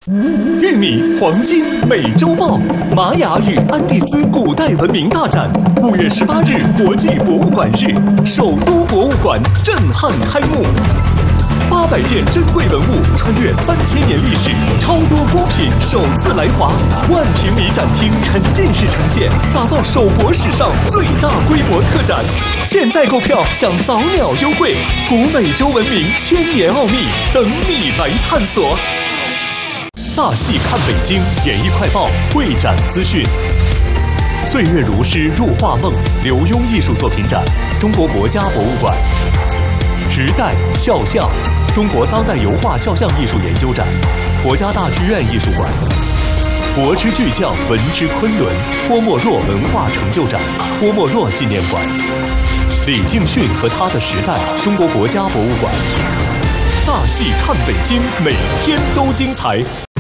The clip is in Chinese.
玉米、黄金美洲豹，玛雅与安第斯古代文明大展，5月18日国际博物馆日，首都博物馆震撼开幕。800件珍贵文物穿越3000年历史，超多孤品首次来华，1万平米展厅沉浸式呈现，打造首博史上最大规模特展。现在购票享早鸟优惠，古美洲文明1000年奥秘等你来探索。大戏看北京，演艺快报会展资讯。岁月如诗入画梦，刘墉艺术作品展，中国国家博物馆。时代肖像，中国当代油画肖像艺术研究展，国家大剧院艺术馆。国之巨匠，文之昆仑，郭沫若文化成就展，郭沫若纪念馆。李敬训和他的时代，中国国家博物馆。大戏看北京，每天都精彩。